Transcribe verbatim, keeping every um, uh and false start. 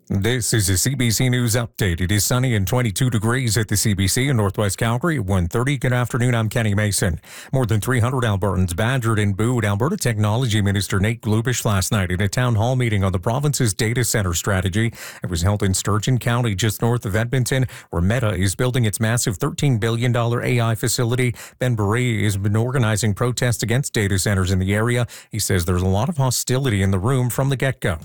This is a C B C News update. It is sunny and twenty-two degrees at the C B C in Northwest Calgary at one thirty. Good afternoon, I'm Kenny Mason. More than three hundred Albertans badgered and booed Alberta Technology Minister Nate Glubish last night in a town hall meeting on the province's data center strategy. It was held in Sturgeon County, just north of Edmonton, where Meta is building its massive thirteen billion dollars A I facility. Ben Barré has been organizing protests against data centers in the area. He says there's a lot of hostility in the room from the get-go.